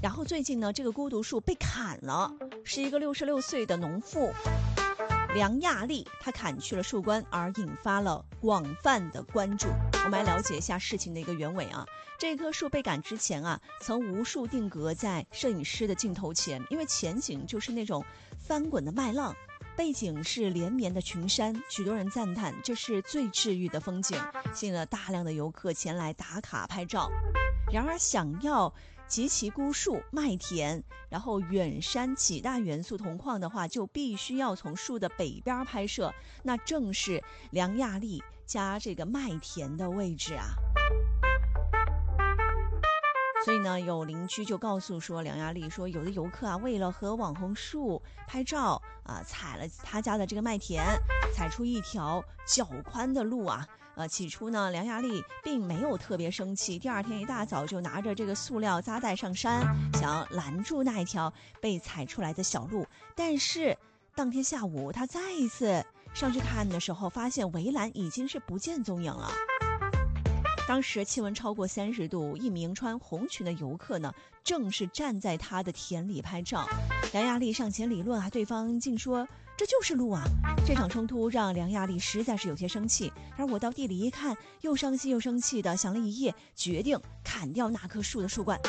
然后最近呢，这个孤独树被砍了，是一个66岁的农妇梁亚丽，她砍去了树冠，而引发了广泛的关注。我们来了解一下事情的一个原委啊。这棵树被砍之前啊，曾无数定格在摄影师的镜头前，因为前景就是那种翻滚的麦浪，背景是连绵的群山，许多人赞叹这是最治愈的风景，吸引了大量的游客前来打卡拍照。然而想要极其孤树麦田，然后远山几大元素同框的话，就必须要从树的北边拍摄，那正是梁亚丽家这个麦田的位置啊。所以呢，有邻居就告诉说，梁亚丽说，有的游客啊，为了和网红树拍照啊，踩了他家的这个麦田，踩出一条脚宽的路啊。起初呢，梁亚丽并没有特别生气，第二天一大早就拿着这个塑料扎带上山，想要拦住那一条被踩出来的小路。但是当天下午，他再一次上去看的时候，发现围栏已经是不见踪影了。当时气温超过30度，一名穿红裙的游客呢，正是站在他的田里拍照。梁亚丽上前理论啊，对方竟说这就是路啊！这场冲突让梁亚丽实在是有些生气，而我到地里一看，又伤心又生气的想了一夜，决定砍掉那棵树的树冠。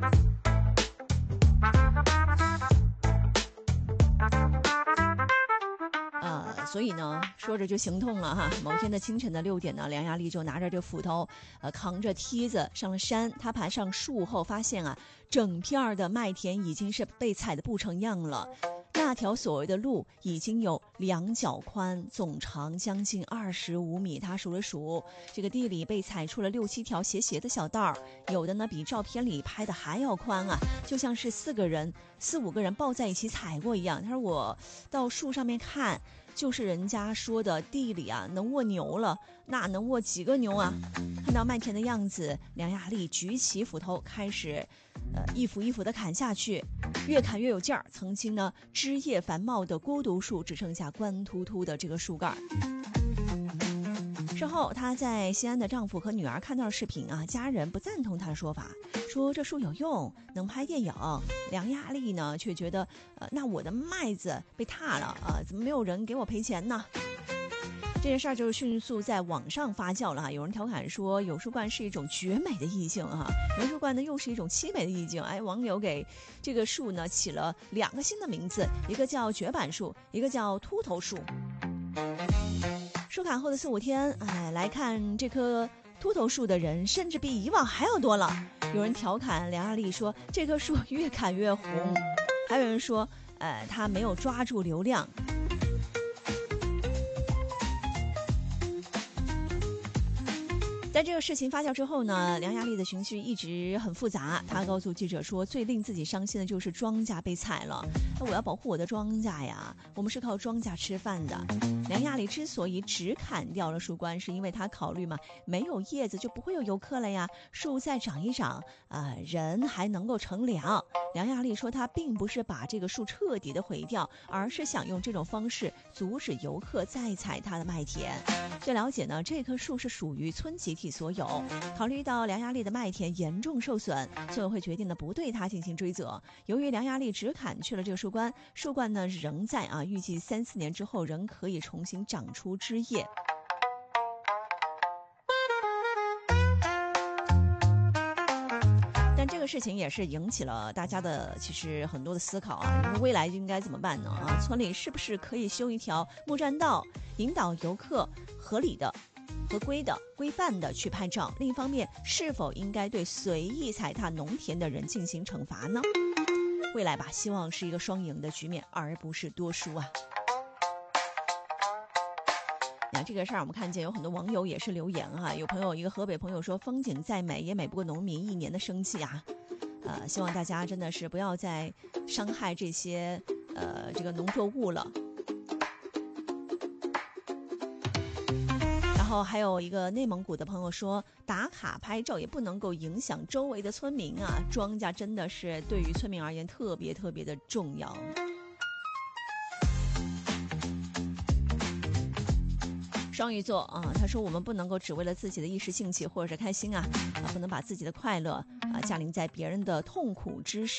所以呢，说着就行动了哈。某天的清晨的6点呢，梁亚丽就拿着这斧头，扛着梯子上了山。他爬上树后，发现啊，整片的麦田已经是被踩得不成样了。那条所谓的路已经有2脚宽，总长将近25米。他数了数，这个地里被踩出了6、7条斜斜的小道儿，有的呢比照片里拍的还要宽啊，就像是4、5个人抱在一起踩过一样。他说我到树上面看，就是人家说的地里啊能卧牛了，那能卧几个牛啊？看到麦田的样子，梁亚丽举起斧头开始一斧一斧的砍下去，越砍越有劲儿。曾经呢枝叶繁茂的孤独树只剩下光秃秃的这个树干。事后她在西安的丈夫和女儿看到了视频啊，家人不赞同她的说法，说这树有用，能拍电影。梁亚丽呢却觉得那我的麦子被踏了啊，怎么没有人给我赔钱呢？这件事儿就迅速在网上发酵了哈。有人调侃说有树冠是一种绝美的意境哈，没树冠呢又是一种凄美的意境。网友给这个树呢起了2个新的名字，一个叫绝版树，一个叫秃头树。树砍后的4、5天，来看这棵秃头树的人甚至比以往还要多了。有人调侃梁亚丽说这棵树越砍越红，还有人说他没有抓住流量。在这个事情发酵之后呢，梁亚丽的情绪一直很复杂。她告诉记者说，最令自己伤心的就是庄稼被踩了，我要保护我的庄稼呀，我们是靠庄稼吃饭的。梁亚丽之所以只砍掉了树冠，是因为她考虑嘛，没有叶子就不会有游客了呀，树再长一长人还能够乘凉。梁亚丽说她并不是把这个树彻底的毁掉，而是想用这种方式阻止游客再踩她的麦田。据了解呢，这棵树是属于村集体所有。考虑到梁亚丽的麦田严重受损，村委会决定呢不对她进行追责。由于梁亚丽只砍去了这个树冠，树冠呢仍在预计3、4年之后仍可以重新长出枝叶。但这个事情也是引起了大家的其实很多的思考啊，因为未来应该怎么办呢？村里是不是可以修一条木栈道，引导游客合理的、合规的、规范的去拍照？另一方面，是否应该对随意踩踏农田的人进行惩罚呢？未来吧，希望是一个双赢的局面，而不是多输啊。这个事儿我们看见有很多网友也是留言有朋友，一个河北朋友说，风景再美也美不过农民1年的生计啊。希望大家真的是不要再伤害这些这个农作物了。然后还有一个内蒙古的朋友说，打卡拍照也不能够影响周围的村民啊，庄稼真的是对于村民而言特别特别的重要。双鱼座他说我们不能够只为了自己的一时兴起或者是开心不能把自己的快乐驾临在别人的痛苦之上。